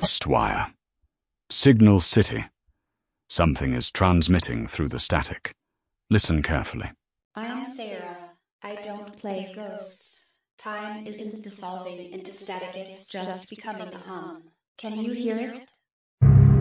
Wire. Signal City. Something is transmitting through the static. Listen carefully. I'm Sarah. I don't play ghosts. Time isn't dissolving into static, it's just becoming a hum. Can you hear it?